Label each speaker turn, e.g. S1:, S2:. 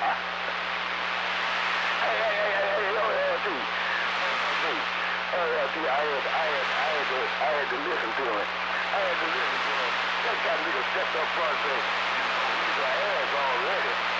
S1: I had to listen to him. Just got a little stepped up front, so he's an ass already.